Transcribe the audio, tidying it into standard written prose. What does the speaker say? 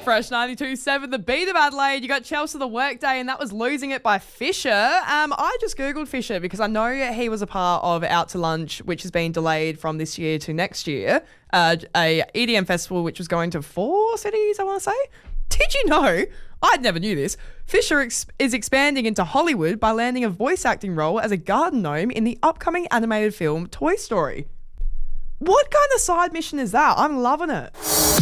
Fresh 92.7, the beat of Adelaide. You got Chelsea the Workday, and that was Losing It by Fisher. I just Googled Fisher because I know he was a part of Out to Lunch, which has been delayed from this year to next year. A EDM festival which was going to 4 cities, I want to say. Did you know? I never knew this. Fisher is expanding into Hollywood by landing a voice acting role as a garden gnome in the upcoming animated film Toy Story. What kind of side mission is that? I'm loving it.